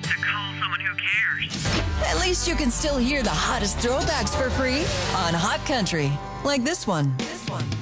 to call someone who cares. At least you can still hear the hottest throwbacks for free on Hot Country, like this one.